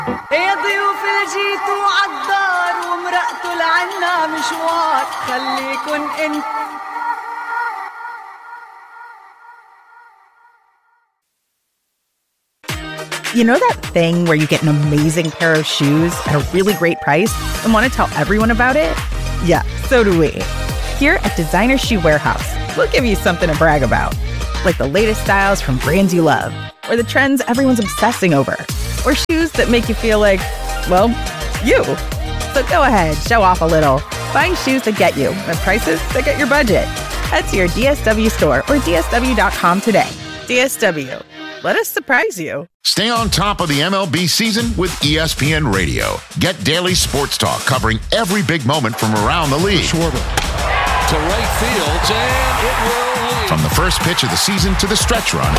يا ضيوف جيتوا عالدار ومرقتوا لعنا مشوار خليكن انت. You know that thing where you get an amazing pair of shoes at a really great price and want to tell everyone about it? Yeah, so do we. Here at Designer Shoe Warehouse, we'll give you something to brag about, like the latest styles from brands you love, or the trends everyone's obsessing over, or shoes that make you feel like, well, you. So go ahead, show off a little. Find shoes that get you at prices that get your budget. Head to your DSW store or DSW.com today. DSW. Let us surprise you. Stay on top of the MLB season with ESPN Radio. Get daily sports talk covering every big moment from around the league. Schwarber to right field, and it will leave. From the first pitch of the season to the stretch run,